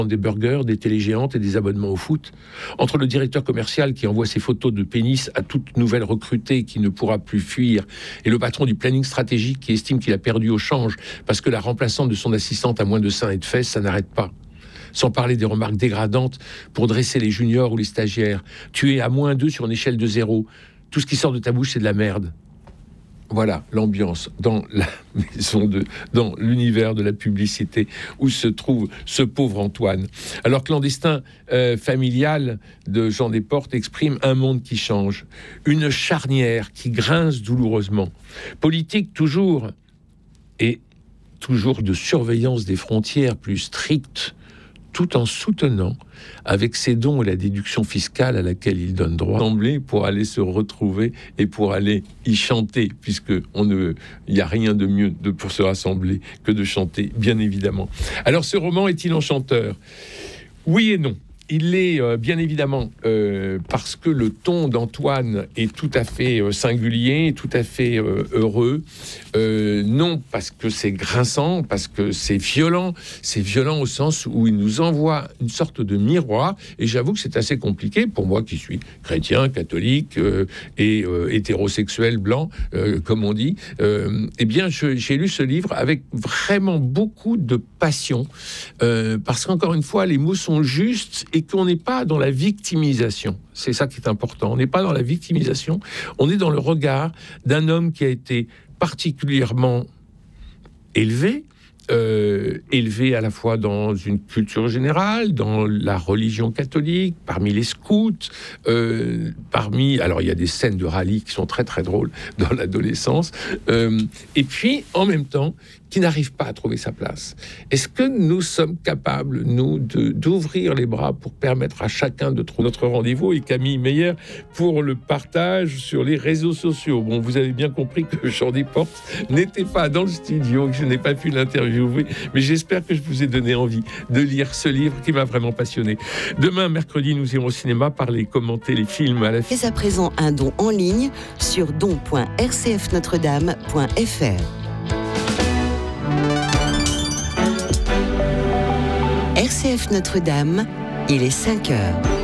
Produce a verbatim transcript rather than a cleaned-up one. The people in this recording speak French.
des burgers, des télés géantes et des abonnements au foot. Entre le directeur commercial qui envoie ses photos de pénis à toute nouvelle recrutée qui ne pourra plus fuir et le patron du planning stratégique qui estime qu'il a perdu au change parce que la remplaçante de son assistante a moins de seins et de fesses, ça n'arrête pas. Sans parler des remarques dégradantes pour dresser les juniors ou les stagiaires. Tu es à moins deux sur une échelle de zéro. Tout ce qui sort de ta bouche, c'est de la merde. Voilà l'ambiance dans la maison de, dans l'univers de la publicité où se trouve ce pauvre Antoine. Alors, clandestin euh, familial de Jean Desportes exprime un monde qui change, une charnière qui grince douloureusement. Politique toujours, et toujours de surveillance des frontières plus strictes, tout en soutenant, avec ses dons et la déduction fiscale à laquelle il donne droit, pour aller se retrouver et pour aller y chanter, puisque on ne, il n'y a rien de mieux de, pour se rassembler que de chanter, bien évidemment. Alors, ce roman est-il enchanteur ? Oui et non. Il l'est euh, bien évidemment euh, parce que le ton d'Antoine est tout à fait euh, singulier, tout à fait euh, heureux. Euh, non parce que c'est grinçant, parce que c'est violent. C'est violent au sens où il nous envoie une sorte de miroir. Et j'avoue que c'est assez compliqué pour moi qui suis chrétien, catholique euh, et euh, hétérosexuel blanc, euh, comme on dit. Euh, eh bien, je, j'ai lu ce livre avec vraiment beaucoup de passion euh, parce qu'encore une fois, les mots sont justes et qu'on n'est pas dans la victimisation. C'est ça qui est important. On n'est pas dans la victimisation. On est dans le regard d'un homme qui a été particulièrement élevé, euh, élevé à la fois dans une culture générale, dans la religion catholique, parmi les scouts, euh, parmi... Alors, il y a des scènes de rallye qui sont très, très drôles dans l'adolescence. Euh, et puis, en même temps, qui n'arrive pas à trouver sa place. Est-ce que nous sommes capables, nous, de, d'ouvrir les bras pour permettre à chacun de trouver notre rendez-vous, et Camille Meyer pour le partage sur les réseaux sociaux? Bon, vous avez bien compris que Jean Desportes n'était pas dans le studio, que je n'ai pas pu l'interviewer, mais j'espère que je vous ai donné envie de lire ce livre qui m'a vraiment passionné. Demain, mercredi, nous irons au cinéma parler, commenter les films à la... Fais à présent un don en ligne sur don point r c f notre dame point f r. R C F Notre-Dame, il est cinq heures.